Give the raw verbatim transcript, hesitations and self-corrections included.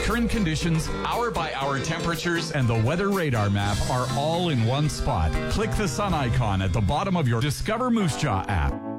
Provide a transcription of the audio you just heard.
Current conditions, hour-by-hour temperatures, and the weather radar map are all in one spot. Click the sun icon at the bottom of your Discover Moose Jaw app.